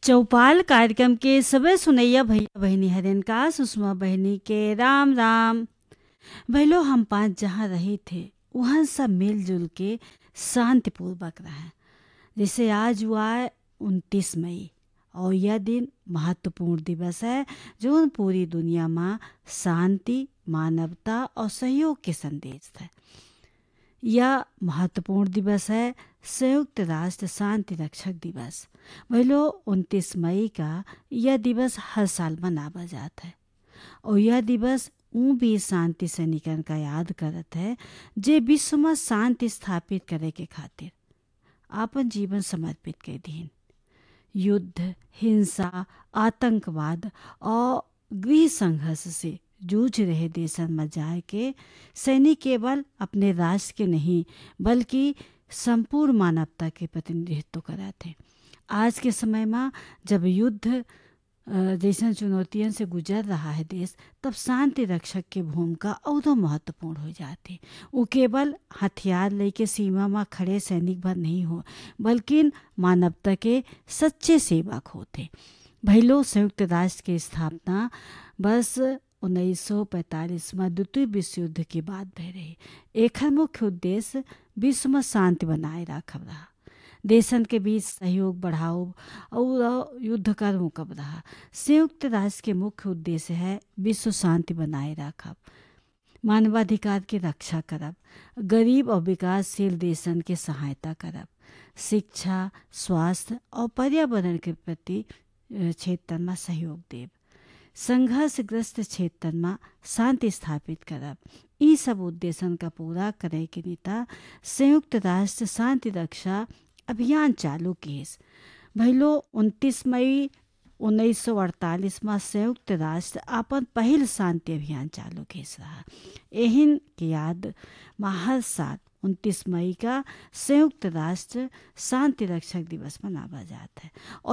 चौपाल कार्यक्रम के सबे सुनैया भैया बहिनी हरेन का सुषमा बहिनी के राम राम। भैलो हम पांच जहाँ रहे थे वहाँ सब मिलजुल के शांतिपूर्वक रहे। जैसे आज हुआ है 29 मई और यह दिन महत्वपूर्ण दिवस है जो पूरी दुनिया में शांति, मानवता और सहयोग के संदेश है। यह महत्वपूर्ण दिवस है संयुक्त राष्ट्र शांति रक्षक दिवस। वही 29 मई का यह दिवस हर साल मनावा जाता है और यह दिवस भी शांति सैनिकन का याद करत है जे विश्व में शांति स्थापित करे के खातिर आपन जीवन समर्पित कर दीन। युद्ध, हिंसा, आतंकवाद और गृह संघर्ष से जूझ रहे देशन में जाए के सैनिक केवल अपने राष्ट्र के नहीं बल्कि संपूर्ण मानवता के प्रतिनिधित्व कराते। आज के समय में जब युद्ध जैसन चुनौतियों से गुजर रहा है देश, तब शांति रक्षक की भूमिका और महत्वपूर्ण हो जाती। वो केवल हथियार लेके सीमा में खड़े सैनिक भर नहीं हो बल्कि मानवता के सच्चे सेवक होते। भैलो संयुक्त राष्ट्र की स्थापना बस 1945 में द्वितीय विश्व युद्ध के बाद भय रही। एक मुख्य उद्देश्य विश्व में शांति बनाए रखब रहा, देशन के बीच सहयोग बढ़ाओ और युद्ध का रोकब रहा। संयुक्त राष्ट्र के मुख्य उद्देश्य है विश्व शांति बनाए रखब, मानवाधिकार की रक्षा करब, गरीब और विकासशील देशन के सहायता करब, शिक्षा, स्वास्थ्य और पर्यावरण के प्रति क्षेत्र में सहयोग देव, संघर्षग्रस्त क्षेत्र में शांति स्थापित करब। ई सब उद्देश्य का पूरा करे के नेता संयुक्त राष्ट्र शांति रक्षा अभियान चालू किस। भैलो 29 मई 1948 में संयुक्त राष्ट्र अपन पहल शांति अभियान चालू किस रहा। एहिन की याद में हर साल 29 मई का संयुक्त राष्ट्र शांति रक्षक दिवस मनावा जाता है।